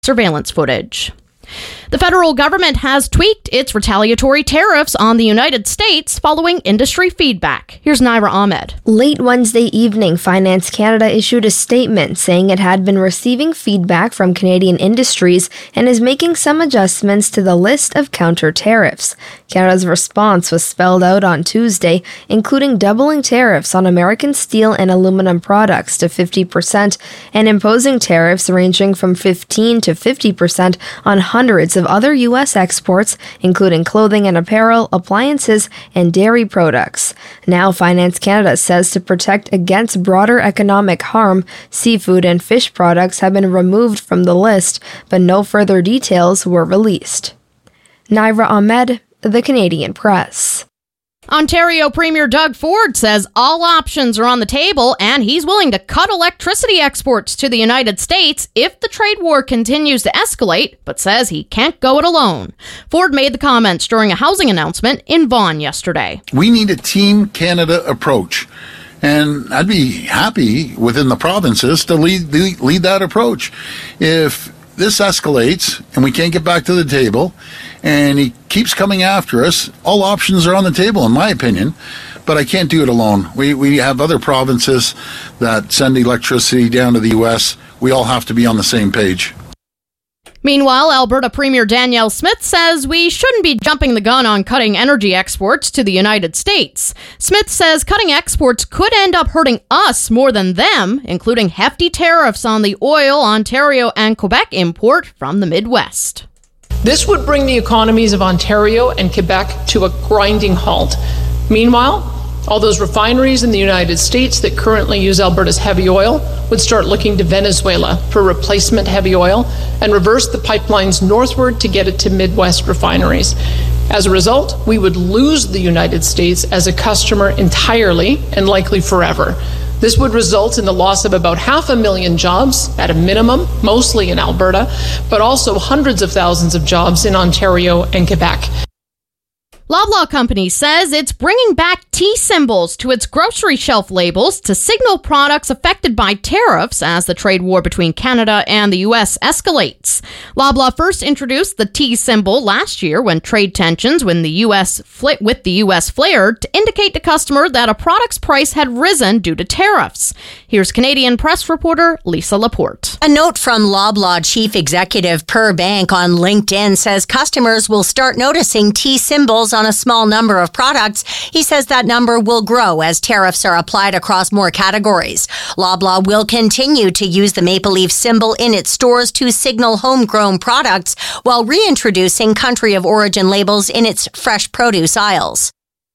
surveillance footage. The federal government has tweaked its retaliatory tariffs on the United States following industry feedback. Here's Naira Ahmed. Late Wednesday evening, Finance Canada issued a statement saying it had been receiving feedback from Canadian industries and is making some adjustments to the list of counter tariffs. Canada's response was spelled out on Tuesday, including doubling tariffs on American steel and aluminum products to 50% and imposing tariffs ranging from 15 to 50% on hundreds of other U.S. exports, including clothing and apparel, appliances, and dairy products. Now, Finance Canada says to protect against broader economic harm, seafood and fish products have been removed from the list, but no further details were released. Naira Ahmed, The Canadian Press. Ontario Premier Doug Ford says all options are on the table and he's willing to cut electricity exports to the United States if the trade war continues to escalate, but says he can't go it alone. Ford made the comments during a housing announcement in Vaughan yesterday. We need a Team Canada approach, and I'd be happy within the provinces to lead that approach. If this escalates and we can't get back to the table and he keeps coming after us, all options are on the table, in my opinion, but I can't do it alone. We have other provinces that send electricity down to the U.S. We all have to be on the same page. Meanwhile, Alberta Premier Danielle Smith says we shouldn't be jumping the gun on cutting energy exports to the United States. Smith says cutting exports could end up hurting us more than them, including hefty tariffs on the oil Ontario and Quebec import from the Midwest. This would bring the economies of Ontario and Quebec to a grinding halt. Meanwhile, all those refineries in the United States that currently use Alberta's heavy oil would start looking to Venezuela for replacement heavy oil and reverse the pipelines northward to get it to Midwest refineries. As a result, we would lose the United States as a customer entirely and likely forever. This would result in the loss of about 500,000 jobs at a minimum, mostly in Alberta, but also hundreds of thousands of jobs in Ontario and Quebec. Loblaw Company says it's bringing back T symbols to its grocery shelf labels to signal products affected by tariffs as the trade war between Canada and the U.S. escalates. Loblaw first introduced the T symbol last year when trade tensions with the U.S. flared to indicate to customer that a product's price had risen due to tariffs. Here's Canadian Press reporter Lisa Laporte. A note from Loblaw Chief Executive Per Bank on LinkedIn says customers will start noticing T symbols on a small number of products. He says that number will grow as tariffs are applied across more categories. Loblaw will continue to use the maple leaf symbol in its stores to signal homegrown products while reintroducing country of origin labels in its fresh produce aisles.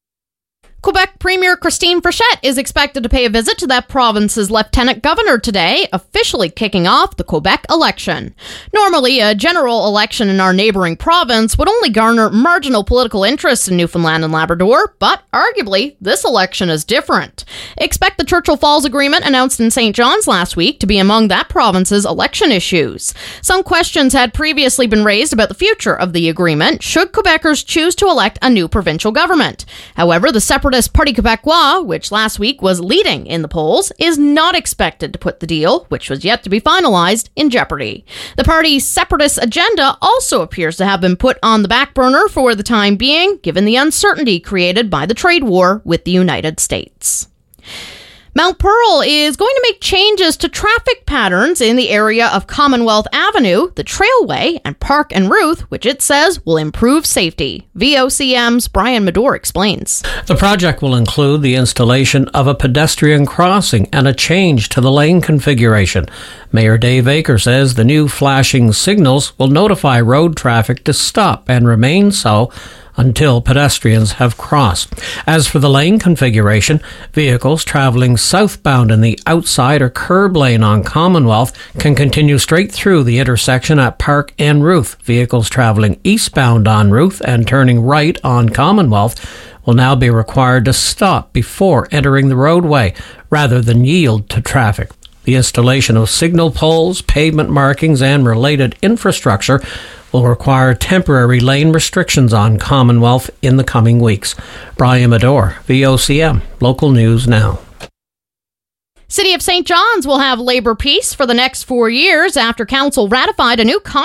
Quebec Premier Christine Frechette is expected to pay a visit to that province's lieutenant governor today, officially kicking off the Quebec election. Normally, a general election in our neighboring province would only garner marginal political interest in Newfoundland and Labrador, but arguably, this election is different. Expect the Churchill Falls Agreement announced in St. John's last week to be among that province's election issues. Some questions had previously been raised about the future of the agreement should Quebecers choose to elect a new provincial government. However, the separatist Parti Québécois, which last week was leading in the polls, is not expected to put the deal, which was yet to be finalized, in jeopardy. The party's separatist agenda also appears to have been put on the back burner for the time being, given the uncertainty created by the trade war with the United States. Mount Pearl is going to make changes to traffic patterns in the area of Commonwealth Avenue, the Trailway, and Park and Ruth, which it says will improve safety. VOCM's Brian Medore explains. The project will include the installation of a pedestrian crossing and a change to the lane configuration. Mayor Dave Aker says the new flashing signals will notify road traffic to stop and remain so until pedestrians have crossed. As for the lane configuration, vehicles travelling southbound in the outside or curb lane on Commonwealth can continue straight through the intersection at Park and Ruth. Vehicles travelling eastbound on Ruth and turning right on Commonwealth will now be required to stop before entering the roadway rather than yield to traffic. The installation of signal poles, pavement markings, and related infrastructure will require temporary lane restrictions on Commonwealth in the coming weeks. Brian Medore, VOCM, Local News Now. City of St. John's will have labor peace for the next 4 years after council ratified a new